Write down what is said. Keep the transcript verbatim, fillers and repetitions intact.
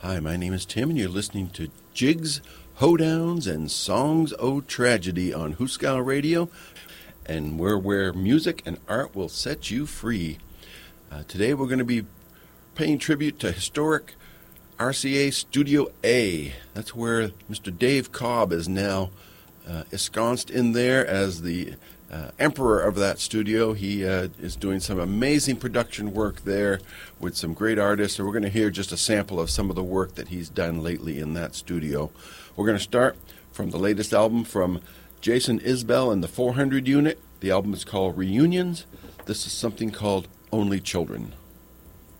Hi, my name is Tim, and you're listening to Jigs, Hoedowns, and Songs O' Tragedy on Hooskow Radio, and we're where music and art will set you free. Uh, today we're going to be paying tribute to historic R C A Studio A. That's where Mister Dave Cobb is now uh, ensconced in there as the uh, emperor of that studio. He uh, is doing some amazing production work there with some great artists. So we're going to hear just a sample of some of the work that he's done lately in that studio. We're going to start from the latest album from Jason Isbell and the four hundred unit. The album is called Reunions. This is something called Only Children.